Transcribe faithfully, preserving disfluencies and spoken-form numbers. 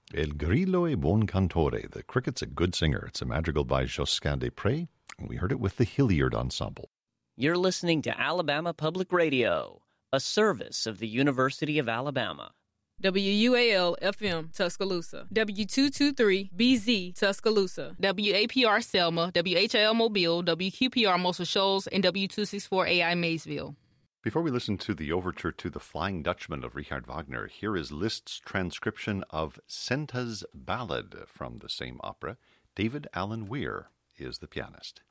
El grillo è buon cantore. The cricket's a good singer. It's a madrigal by Josquin des Prés, and we heard it with the Hilliard Ensemble. You're listening to Alabama Public Radio, a service of the University of Alabama. W U A L F M Tuscaloosa, W two twenty-three B Z Tuscaloosa, W A P R Selma, W H L Mobile, W Q P R Muscle Shoals, and W two sixty-four A I Maysville. Before we listen to the overture to The Flying Dutchman of Richard Wagner, here is Liszt's transcription of Senta's Ballad from the same opera. David Allen Weir is the pianist.